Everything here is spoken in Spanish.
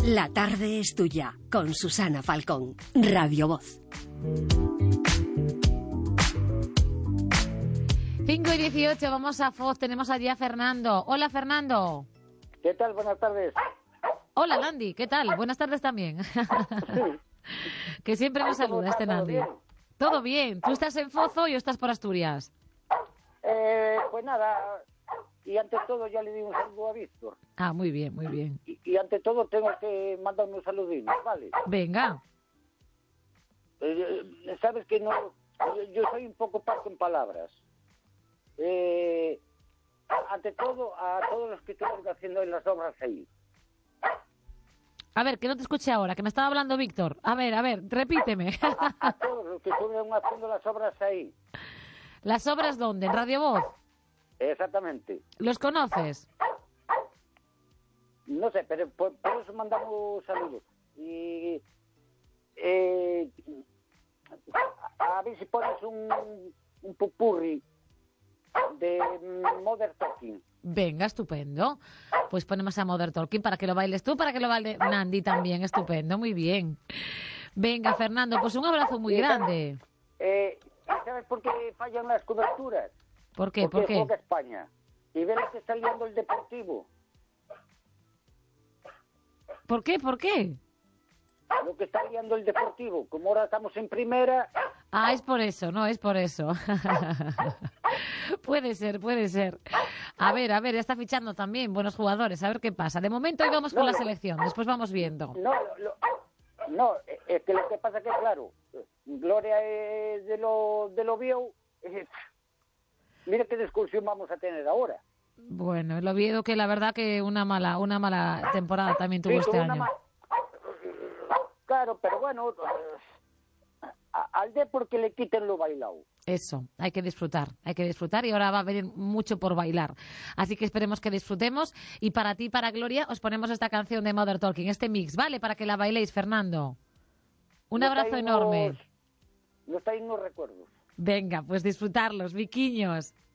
La tarde es tuya, con Susana Falcón, Radio Voz. 5:18, vamos a Foz, tenemos allí a Fernando. Hola, Fernando. ¿Qué tal? Buenas tardes. Hola, Nandi, ¿qué tal? Buenas tardes también. Que siempre nos saluda este Nandi. Todo bien. ¿Tú estás en Foz o estás por Asturias? Pues nada, y ante todo ya le di un saludo a Víctor. Ah, muy bien, muy bien. Y ante todo tengo que mandar unos saludinos, ¿vale? Venga. Sabes que no, yo soy un poco parco en palabras. Ante todo, a todos los que estuvieron haciendo en las obras ahí. A ver, que no te escuché ahora, que me estaba hablando Víctor. A ver, repíteme. A todos los que estuvieron haciendo las obras ahí. ¿Las obras dónde? ¿En Radio Voz? Exactamente. ¿Los conoces? No sé, pero por eso mandamos saludos. Y a ver si pones un pupurri de Modern Talking. Venga, estupendo. Pues ponemos a Modern Talking para que lo bailes tú, para que lo baile Nandi también. Estupendo, muy bien. Venga, Fernando, pues un abrazo muy grande. ¿Sabes por qué fallan las coberturas? ¿Por qué? Porque ¿Por qué? juega España. Y ve lo que está liando el Deportivo. ¿Por qué? ¿Por qué? Lo que está liando el Deportivo. Como ahora estamos en primera... Ah, es por eso, no, es por eso. Puede ser, puede ser. A ver, ya está fichando también buenos jugadores, a ver qué pasa. De momento hoy vamos con la selección, después vamos viendo. No, es que lo que pasa que, claro, Gloria es de lo viejo. Mira qué discusión vamos a tener ahora. Bueno, el Oviedo que la verdad que una mala temporada también tuvo este año. Claro, pero bueno, al Depor que le quiten lo bailado. Eso, hay que disfrutar y ahora va a venir mucho por bailar. Así que esperemos que disfrutemos y para ti, para Gloria, os ponemos esta canción de Modern Talking, este mix, ¿vale? Para que la bailéis, Fernando. Un abrazo enorme. No está ahí, no recuerdos. Venga, pues disfrutarlos, viquiños.